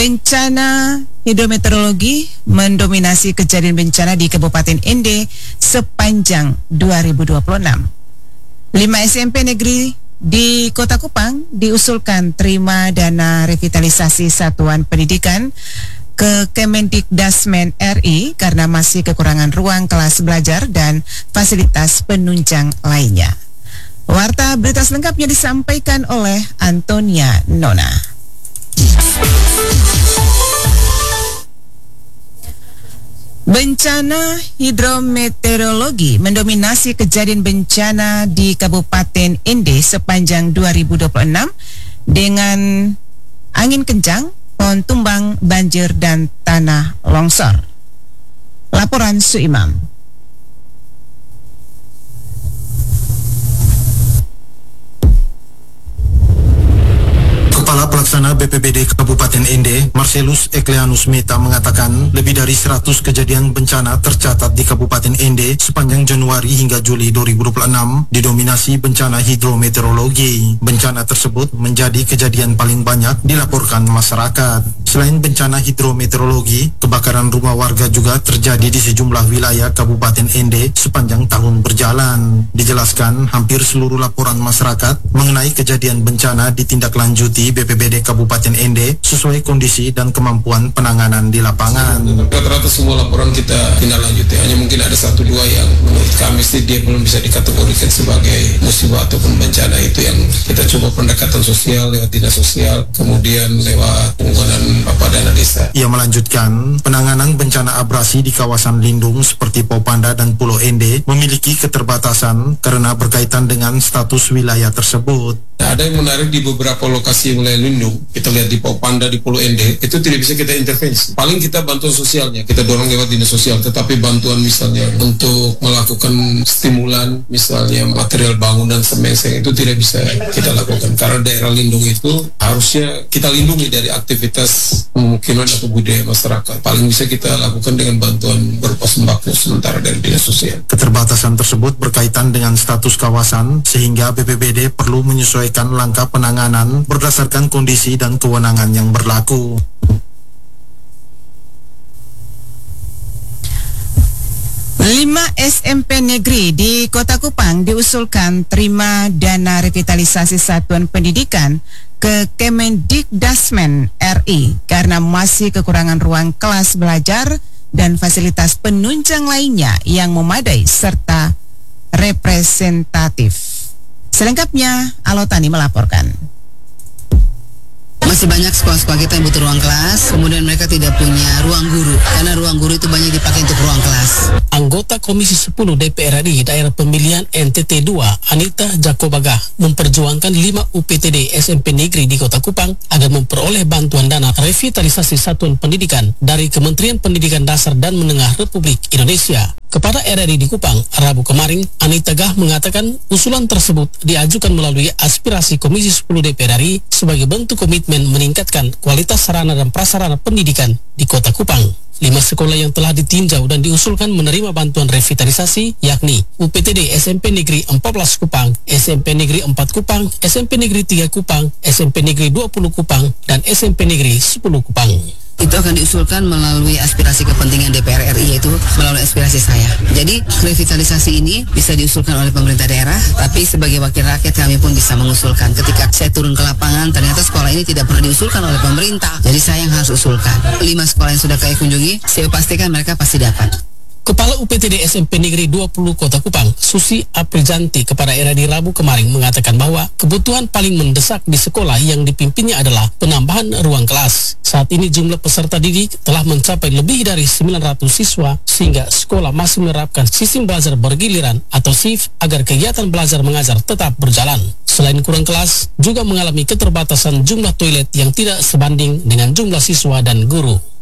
Bencana hidrometeorologi mendominasi kejadian bencana di Kabupaten Ende sepanjang 2026. 5 SMP negeri di Kota Kupang diusulkan terima dana revitalisasi satuan pendidikan ke Kemendikdasmen RI karena masih kekurangan ruang kelas belajar dan fasilitas penunjang lainnya. Warta berita selengkapnya disampaikan oleh Antonia Nona. Bencana hidrometeorologi mendominasi kejadian bencana di Kabupaten Ende sepanjang 2026 dengan angin kencang, pohon tumbang, banjir, dan tanah longsor. Laporan Suimam. Kepala Pelaksana BPBD Kabupaten Ende, Marcelus Ekleanus Meta mengatakan lebih dari 100 kejadian bencana tercatat di Kabupaten Ende sepanjang Januari hingga Juli 2026 didominasi bencana hidrometeorologi. Bencana tersebut menjadi kejadian paling banyak dilaporkan masyarakat. Selain bencana hidrometeorologi, kebakaran rumah warga juga terjadi di sejumlah wilayah Kabupaten Ende sepanjang tahun berjalan. Dijelaskan hampir seluruh laporan masyarakat mengenai kejadian bencana ditindaklanjuti BPBD Kabupaten Ende sesuai kondisi dan kemampuan penanganan di lapangan. Rata-rata semua laporan kita tindak lanjuti, hanya mungkin ada 1-2 yang menurut kami sih dia belum bisa dikategorikan sebagai musibah ataupun bencana. Itu yang kita coba pendekatan sosial lewat dinas sosial, kemudian lewat penggunaan dana desa. Ia melanjutkan, penanganan bencana abrasi di kawasan lindung seperti Popanda dan Pulau Ende memiliki keterbatasan karena berkaitan dengan status wilayah tersebut. Nah, ada yang menarik di beberapa lokasi wilayah lindung. Kita lihat di Popanda, di Pulau Ende, itu tidak bisa kita intervensi. Paling kita bantuan sosialnya, kita dorong lewat dinas sosial. Tetapi bantuan misalnya untuk melakukan stimulan, misalnya material bangunan, semen-semen, itu tidak bisa kita lakukan. Karena daerah lindung itu harusnya kita lindungi dari aktivitas pemukiman atau budaya masyarakat. Paling bisa kita lakukan dengan bantuan berupa sembako sementara dari dinas sosial. Keterbatasan tersebut berkaitan dengan status kawasan, sehingga BPBD perlu menyesuaikan langkah penanganan berdasarkan kondisi dan kewenangan yang berlaku. Lima SMP negeri di Kota Kupang diusulkan terima dana revitalisasi satuan pendidikan ke Kemendikdasmen RI karena masih kekurangan ruang kelas belajar dan fasilitas penunjang lainnya yang memadai serta representatif. Selengkapnya, Alotani melaporkan. Masih banyak sekolah-sekolah kita yang butuh ruang kelas, kemudian mereka tidak punya ruang guru, karena ruang guru itu banyak dipakai untuk ruang kelas. Anggota Komisi 10 DPR RI Daerah Pemilihan NTT 2, Anita Jakobagah, memperjuangkan 5 UPTD SMP negeri di Kota Kupang agar memperoleh bantuan dana revitalisasi satuan pendidikan dari Kementerian Pendidikan Dasar dan Menengah Republik Indonesia. Kepada RRI di Kupang, Rabu kemarin, Anita Gah mengatakan usulan tersebut diajukan melalui aspirasi Komisi 10 DPR RI sebagai bentuk komitmen meningkatkan kualitas sarana dan prasarana pendidikan di Kota Kupang. 5 sekolah yang telah ditinjau dan diusulkan menerima bantuan revitalisasi yakni UPTD SMP Negeri 14 Kupang, SMP Negeri 4 Kupang, SMP Negeri 3 Kupang, SMP Negeri 20 Kupang, dan SMP Negeri 10 Kupang. Itu akan diusulkan melalui aspirasi kepentingan DPR RI, yaitu melalui aspirasi saya. Jadi revitalisasi ini bisa diusulkan oleh pemerintah daerah, tapi sebagai wakil rakyat kami pun bisa mengusulkan. Ketika saya turun ke lapangan, ternyata sekolah ini tidak pernah diusulkan oleh pemerintah. Jadi saya yang harus usulkan. 5 sekolah yang sudah saya kunjungi, saya pastikan mereka pasti dapat. Kepala UPTD SMP Negeri 20 Kota Kupang, Susi Aprijanti, kepada RRI Rabu kemarin mengatakan bahwa kebutuhan paling mendesak di sekolah yang dipimpinnya adalah penambahan ruang kelas. Saat ini jumlah peserta didik telah mencapai lebih dari 900 siswa sehingga sekolah masih menerapkan sistem belajar bergiliran atau shift agar kegiatan belajar mengajar tetap berjalan. Selain kurang kelas, juga mengalami keterbatasan jumlah toilet yang tidak sebanding dengan jumlah siswa dan guru.